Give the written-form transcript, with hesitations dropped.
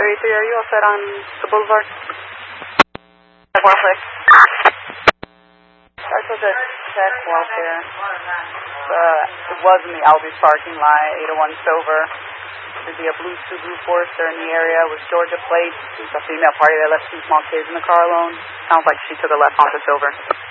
833, are you all set on the boulevard? Warfare. I was at check welfare. It was in the Albies parking lot, 801 Silver. There'd be a blue Subaru Forester in the area with Georgia plates. There's a female party that left 2 small kids in the car alone. Sounds like she took a left onto Silver.